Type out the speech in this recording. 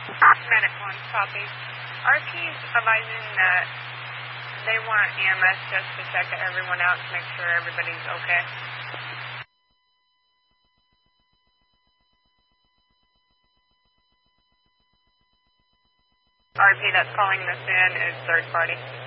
Medic 1, copy. RP's advising that they want EMS just to check everyone out to make sure everybody's okay. RP that's calling this in is third party.